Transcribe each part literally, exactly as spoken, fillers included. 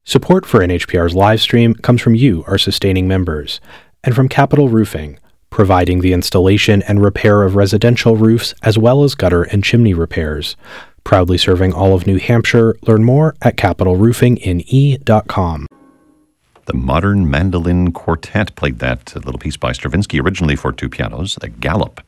Support for N H P R's live stream comes from you, our sustaining members, and from Capital Roofing, providing the installation and repair of residential roofs as well as gutter and chimney repairs. Proudly serving all of New Hampshire. Learn more at capital roofing in e dot com. The Modern Mandolin Quartet played that little piece by Stravinsky, originally for two pianos, the Galop.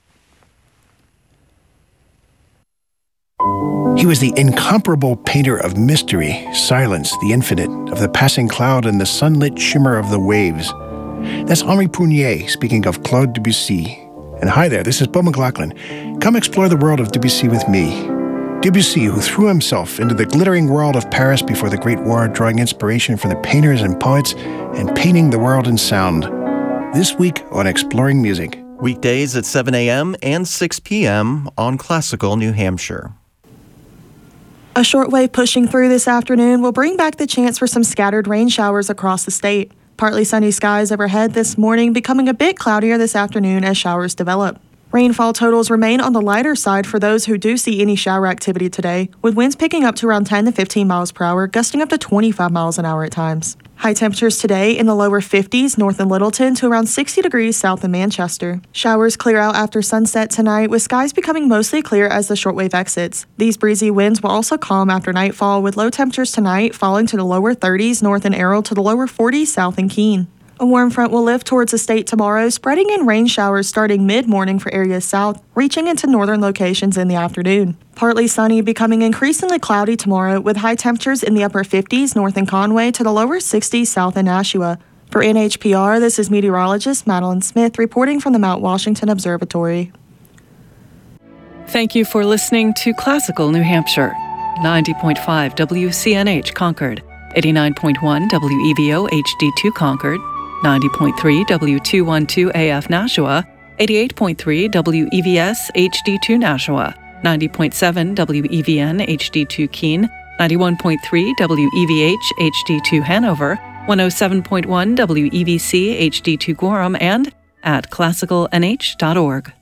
He was the incomparable painter of mystery, silence, the infinite, of the passing cloud and the sunlit shimmer of the waves. That's Henri Prunier speaking of Claude Debussy. And hi there, this is Bill McLaughlin. Come explore the world of Debussy with me. Debussy, who threw himself into the glittering world of Paris before the Great War, drawing inspiration from the painters and poets and painting the world in sound. This week on Exploring Music. Weekdays at seven a.m. and six p.m. on Classical New Hampshire. A shortwave pushing through this afternoon will bring back the chance for some scattered rain showers across the state. Partly sunny skies overhead this morning, becoming a bit cloudier this afternoon as showers develop. Rainfall totals remain on the lighter side for those who do see any shower activity today, with winds picking up to around ten to fifteen miles per hour, gusting up to twenty-five miles an hour at times. High temperatures today in the lower fifties north in Littleton to around sixty degrees south in Manchester. Showers clear out after sunset tonight, with skies becoming mostly clear as the shortwave exits. These breezy winds will also calm after nightfall, with low temperatures tonight falling to the lower thirties north in Errol to the lower forties south in Keene. A warm front will lift towards the state tomorrow, spreading in rain showers starting mid-morning for areas south, reaching into northern locations in the afternoon. Partly sunny, becoming increasingly cloudy tomorrow, with high temperatures in the upper fifties north in Conway to the lower sixties south in Nashua. For N H P R, this is meteorologist Madeline Smith reporting from the Mount Washington Observatory. Thank you for listening to Classical New Hampshire. ninety point five W C N H Concord, eighty-nine point one W E V O H D two Concord, ninety point three W two twelve A F Nashua, eighty-eight point three W E V S H D two Nashua, ninety point seven W E V N H D two Keene, ninety-one point three W E V H H D two Hanover, one oh seven point one W E V C H D two Gorham, and at classical n h dot org.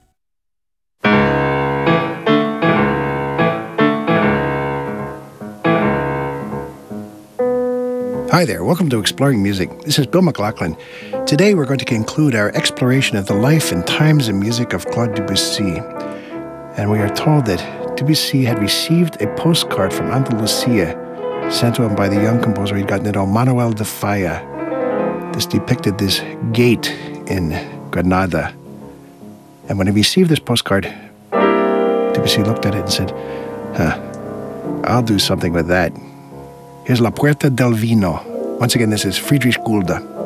Hi there, welcome to Exploring Music. This is Bill McLaughlin. Today we're going to conclude our exploration of the life and times and music of Claude Debussy. And we are told that Debussy had received a postcard from Andalusia sent to him by the young composer he'd gotten to know, Manuel de Falla. This depicted this gate in Granada. And when he received this postcard, Debussy looked at it and said, huh, I'll do something with that. Here's La Puerta del Vino. Once again, this is Friedrich Gulda.